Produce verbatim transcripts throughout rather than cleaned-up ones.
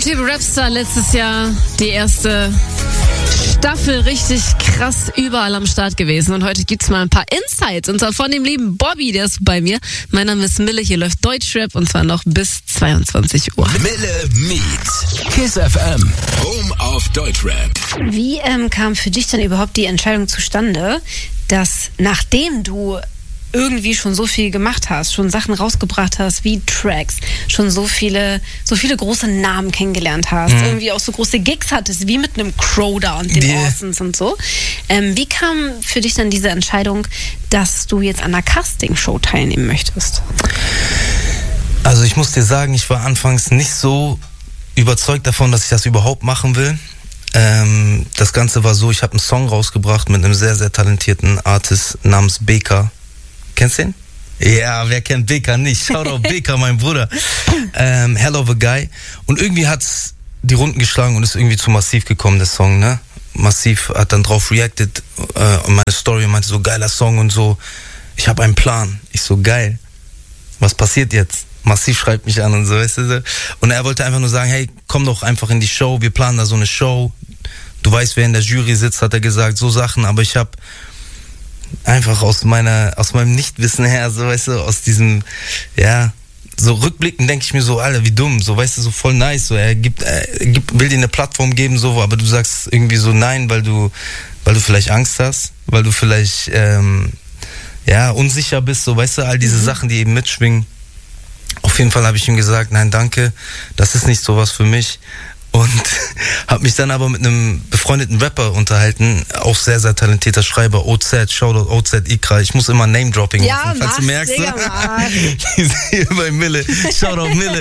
Prototyp Rapstar letztes Jahr die erste Staffel richtig krass überall am Start gewesen. Und heute gibt's mal ein paar Insights. Und zwar von dem lieben Bobby, der ist bei mir. Mein Name ist Mille, hier läuft Deutschrap und zwar noch bis zweiundzwanzig Uhr. Mille Meet, Kiss F M, Home auf Deutschrap. Wie ähm, kam für dich dann überhaupt die Entscheidung zustande, dass nachdem du irgendwie schon so viel gemacht hast, schon Sachen rausgebracht hast, wie Tracks, schon so viele, so viele große Namen kennengelernt hast, mhm. irgendwie auch so große Gigs hattest, wie mit einem Crow da und den yeah. Orsons und so. Ähm, wie kam für dich dann diese Entscheidung, dass du jetzt an einer Castingshow teilnehmen möchtest? Also ich muss dir sagen, ich war anfangs nicht so überzeugt davon, dass ich das überhaupt machen will. Ähm, das Ganze war so, ich habe einen Song rausgebracht mit einem sehr, sehr talentierten Artist namens B K. Kennst du den? Ja, wer kennt B K nicht? Shoutout B K, mein Bruder. Ähm, Hell of a Guy. Und irgendwie hat's die Runden geschlagen und ist irgendwie zu Massiv gekommen, der Song, ne? Massiv hat dann drauf reacted äh, und meine Story und meinte so, geiler Song und so. Ich habe einen Plan. Ich so, geil. Was passiert jetzt? Massiv schreibt mich an und so, weißt du so. Und er wollte einfach nur sagen, hey, komm doch einfach in die Show. Wir planen da so eine Show. Du weißt, wer in der Jury sitzt, hat er gesagt, so Sachen. Aber ich habe einfach aus meiner, aus meinem Nichtwissen her, so, weißt du, aus diesem, ja, so rückblickend denke ich mir so, Alter, wie dumm, so, weißt du, so voll nice, so, er gibt, er gibt, will dir eine Plattform geben, so, aber du sagst irgendwie so nein, weil du, weil du vielleicht Angst hast, weil du vielleicht, ähm, ja, unsicher bist, so, weißt du, all diese mhm. Sachen, die eben mitschwingen. Auf jeden Fall habe ich ihm gesagt, nein, danke, das ist nicht sowas für mich. Und habe mich dann aber mit einem befreundeten Rapper unterhalten, auch sehr, sehr talentierter Schreiber, O Z, Shoutout O Z Ikra. Ich muss immer Name-Dropping ja, machen, falls du merkst. Ja, hier bei Mille, Shoutout Mille.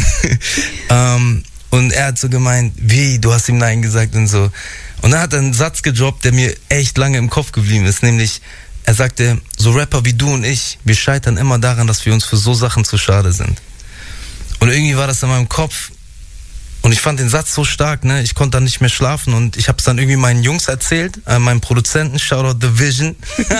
um, und er hat so gemeint, wie, du hast ihm Nein gesagt und so. Und dann hat er einen Satz gedroppt, der mir echt lange im Kopf geblieben ist, nämlich, er sagte, so Rapper wie du und ich, wir scheitern immer daran, dass wir uns für so Sachen zu schade sind. Und irgendwie war das in meinem Kopf. Und ich fand den Satz so stark, ne? Ich konnte dann nicht mehr schlafen und ich habe es dann irgendwie meinen Jungs erzählt, äh, meinem Produzenten, Shoutout The Vision.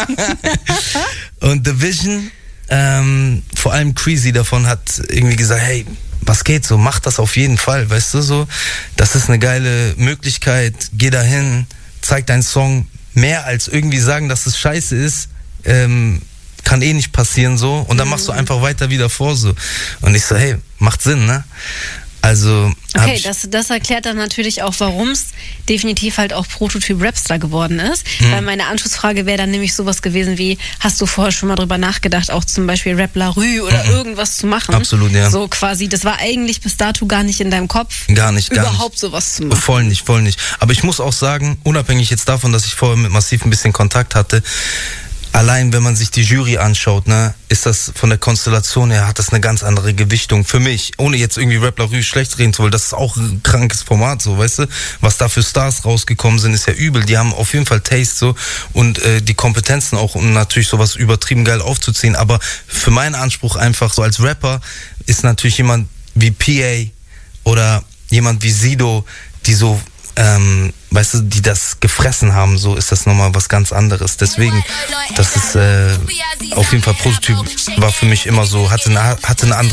Und The Vision, ähm, vor allem Creasy davon, hat irgendwie gesagt, hey, was geht so, mach das auf jeden Fall, weißt du so, das ist eine geile Möglichkeit, geh dahin, zeig deinen Song, mehr als irgendwie sagen, dass es scheiße ist, ähm, kann eh nicht passieren so und dann machst du einfach weiter wieder vor so. Und ich so, hey, macht Sinn, ne? Also okay, das, das erklärt dann natürlich auch, warum es definitiv halt auch Prototyp Rapstar geworden ist. Mhm. Weil meine Anschlussfrage wäre dann nämlich sowas gewesen wie, hast du vorher schon mal drüber nachgedacht, auch zum Beispiel Rap La Rue oder mhm. irgendwas zu machen? Absolut, ja. So quasi, das war eigentlich bis dato gar nicht in deinem Kopf. Gar nicht, gar überhaupt nicht. sowas zu machen. Voll nicht, voll nicht. Aber ich muss auch sagen, unabhängig jetzt davon, dass ich vorher mit Massiv ein bisschen Kontakt hatte, allein wenn man sich die Jury anschaut, ne, ist das von der Konstellation her, hat das eine ganz andere Gewichtung für mich. Ohne jetzt irgendwie Rap La Rue schlecht reden zu wollen, das ist auch ein krankes Format, so, weißt du. Was da für Stars rausgekommen sind, ist ja übel. Die haben auf jeden Fall Taste, so, und äh, die Kompetenzen auch, um natürlich sowas übertrieben geil aufzuziehen. Aber für meinen Anspruch einfach, so als Rapper, ist natürlich jemand wie P A oder jemand wie Sido, die so, ähm, weißt du, die das gefressen haben, so ist das nochmal was ganz anderes. Deswegen, das ist äh, auf jeden Fall Prototyp, war für mich immer so, hatte eine, hatte eine andere